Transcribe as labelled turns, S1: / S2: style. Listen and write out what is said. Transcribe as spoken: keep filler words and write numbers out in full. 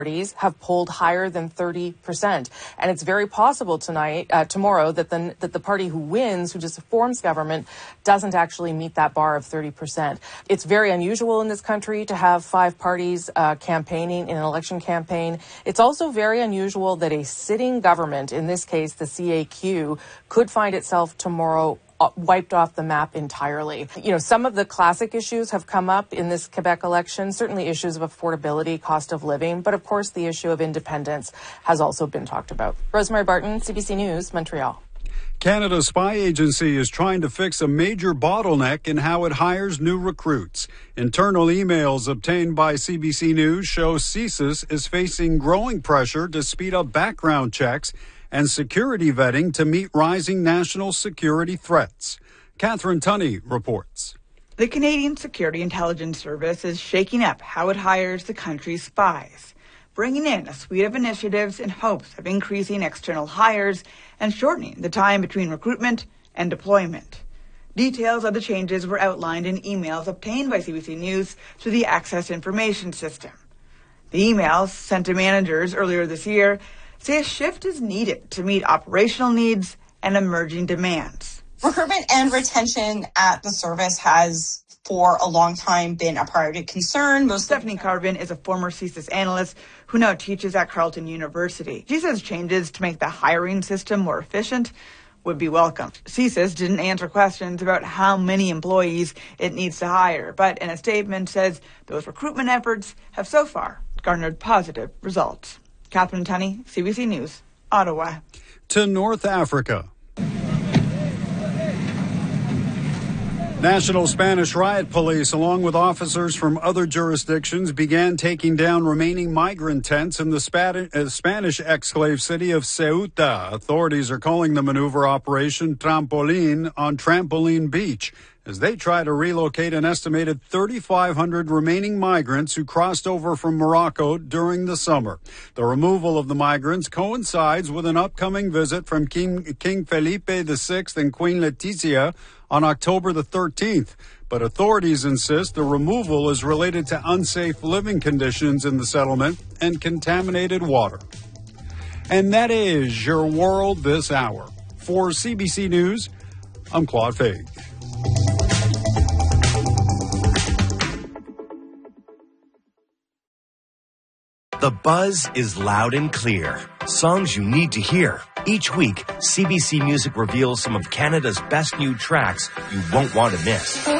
S1: parties have polled higher than thirty percent. And it's very possible tonight, uh, tomorrow, that the, that the party who wins, who just forms government, doesn't actually meet that bar of thirty percent. It's very unusual in this country to have five parties uh, campaigning in an election campaign. It's also very unusual that a sitting government, in this case the C A Q, could find itself tomorrow wiped off the map entirely. You know, some of the classic issues have come up in this Quebec election, certainly issues of affordability, cost of living, but of course the issue of independence has also been talked about. Rosemary Barton, C B C News, Montreal.
S2: Canada's spy agency is trying to fix a major bottleneck in how it hires new recruits. Internal emails obtained by C B C News show CSIS is facing growing pressure to speed up background checks and security vetting to meet rising national security threats. Catherine Tunney reports.
S3: The Canadian Security Intelligence Service is shaking up how it hires the country's spies, bringing in a suite of initiatives in hopes of increasing external hires and shortening the time between recruitment and deployment. Details of the changes were outlined in emails obtained by C B C News through the Access Information System. The emails, sent to managers earlier this year, say a shift is needed to meet operational needs and emerging demands.
S4: Recruitment and retention at the service has, for a long time, been a priority concern. Most
S3: Stephanie Carvin is a former CSIS analyst who now teaches at Carleton University. She says changes to make the hiring system more efficient would be welcomed. CSIS didn't answer questions about how many employees it needs to hire, but in a statement says those recruitment efforts have so far garnered positive results. Catherine Tunney, C B C News, Ottawa.
S2: To North Africa. National Spanish Riot Police, along with officers from other jurisdictions, began taking down remaining migrant tents in the Spanish, uh, Spanish exclave city of Ceuta. Authorities are calling the maneuver Operation Trampoline on Trampoline Beach, as they try to relocate an estimated thirty-five hundred remaining migrants who crossed over from Morocco during the summer. The removal of the migrants coincides with an upcoming visit from King, King Felipe the Sixth and Queen Letizia on October the thirteenth. But authorities insist the removal is related to unsafe living conditions in the settlement and contaminated water. And that is your world this hour. For C B C News, I'm Claude Faig.
S5: The buzz is loud and clear. Songs you need to hear. Each week, C B C Music reveals some of Canada's best new tracks you won't want to miss.